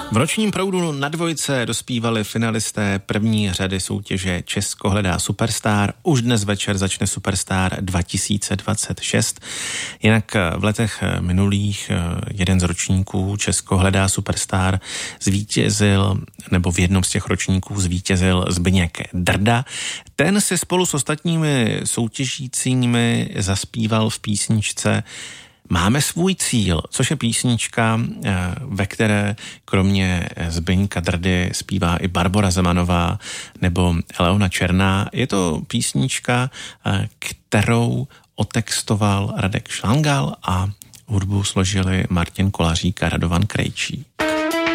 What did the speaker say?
V Nočním proudu na dvojce dospívali finalisté první řady soutěže Česko hledá Superstar. Už dnes večer začne Superstar 2026. Jinak v letech minulých jeden z ročníků Česko hledá Superstar zvítězil, nebo v jednom z těch ročníků zvítězil Zbyněk Drda. Ten si spolu s ostatními soutěžícími zaspíval v písničce Máme svůj cíl, což je písnička, ve které kromě Zbyňka Drdy zpívá i Barbora Zemanová nebo Leona Černá. Je to písnička, kterou otextoval Radek Šlangal a hudbu složili Martin Kolařík a Radovan Krejčí.